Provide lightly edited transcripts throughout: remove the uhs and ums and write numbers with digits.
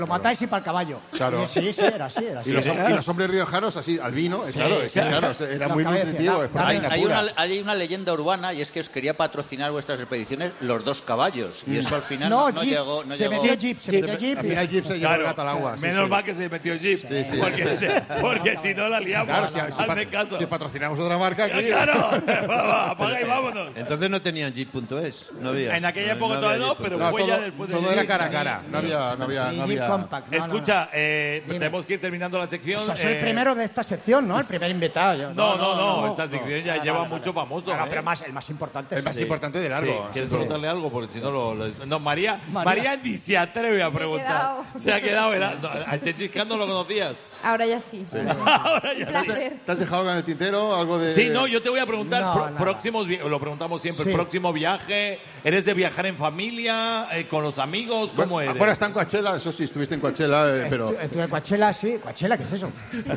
Lo matáis y para el caballo. Claro. Sí, era así. Y los hombres riojanos así, al vino, claro, era muy nutritivo. Hay una leyenda urbana y es que os quería patrocinar vuestras expediciones los dos caballos. Y eso al final no llegó. Se metió Jeep. Al final Jeep se llevó el gato al agua. Menos mal que se metió Jeep. Porque si no la liamos. Hazme caso. Si patrocinamos otra marca aquí. ¡Claro! Apaga y vámonos. Entonces no tenían Jeep.es. No había. En aquella época todavía no, pero fue ya después de todo era cara a cara. No había. Compact. Escucha, tenemos que ir terminando la sección. O sea, soy el primero de esta sección, ¿no? El primer invitado. No, esta sección ya lleva mucho famoso. Claro, pero el más importante. El más importante de largo. ¿Quieres preguntarle algo? Porque si no No, María ni se atreve a preguntar. Se ha quedado. ¿A Chechis Khan no lo conocías? Ahora ya sí. Ahora ya Un placer. ¿Te has dejado algo en el tintero? ¿Algo de...? Sí, no, yo te voy a preguntar. Lo preguntamos siempre. Sí. Próximo viaje. ¿Eres de viajar en familia? ¿Con los amigos? ¿Cómo eres? Bueno, está en Coachella. Eso sí, estuviste en Coachella, pero... Estuve en Coachella, sí. ¿Coachella qué es eso?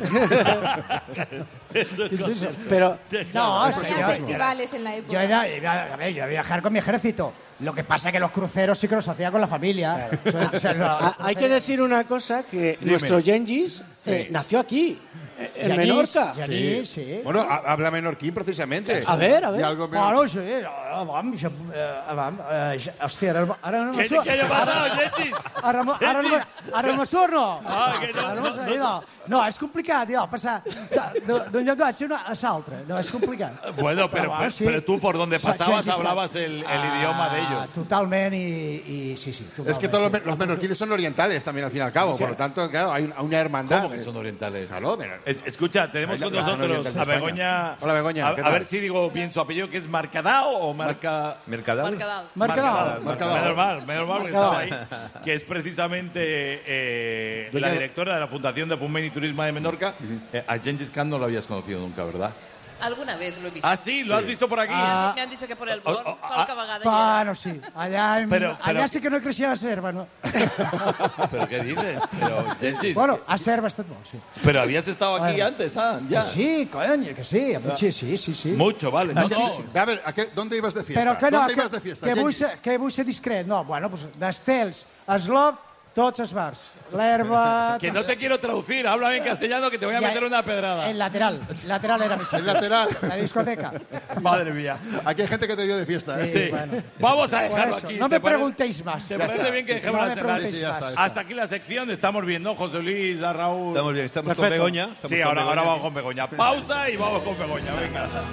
¿Qué es eso? Pero no, había festivales en la época. Yo iba a viajar con mi ejército. Lo que pasa es que los cruceros sí que los hacía con la familia. Hay que decir una cosa, que nuestro Gengis nació aquí, en Menorca. Genís, sí. Bueno, habla menorquín precisamente. A ver. Y algo Bueno, sí. Hòstia, ara no me surt. ¿Qué ha pasado, Gengis? Ara no me surt, no? Que no. No, és complicat, passar d'un llenguatge a l'altre. No, és complicat. Bueno, pero tú por donde pasabas hablabas el idioma de ellos. Totalment, y sí. Totalment, es que todos los menorquines son orientales también, al fin y al cabo. Por lo tanto, claro, hay una hermandad. ¿Cómo que son orientales? Claro. Escucha, tenemos con nosotros a Begoña. Hola, Begoña. A ver si digo bien su apellido, que es Mercadao o Mercadal. Mercadal. Menos mal, porque estaba ahí. Que es precisamente la directora de la Fundación de Fomento y Turismo de Menorca. A Gengis Khan no lo habías conocido nunca, ¿verdad? Alguna vez lo he visto. Ah, sí, ¿lo has visto por aquí? Me han dicho que por el Born, qualque vegada Bueno, sí. Allà sí que no creixia a Serva, no? ¿Pero qué dices? Pero, Gengis... Bueno, a Serva ha estat molt, sí. Pero habías estado aquí antes, ya. Sí, coño, que sí. Sí. Mucho, vale. No. A ver, ¿dónde ibas de fiesta? Però que no, ¿Dónde ibas de fiesta, que vull ser discret. No, bueno, pues d'estels, eslop, tots els bars. L'herba... Que no te quiero traducir, háblame en castellano que te voy a meter una pedrada. El lateral era mi sitio. El lateral. La discoteca. Madre mía. Aquí hay gente que te vio de fiesta, ¿eh? Sí, bueno. Vamos a dejarlo aquí. No me preguntéis más. ¿Te parece bien que dejemos la cerrar? Hasta aquí la sección, estamos viendo, José Luis, a Raúl. Estamos bien, estamos con Begoña. Sí, ahora vamos con Begoña. Pausa y vamos con Begoña, venga.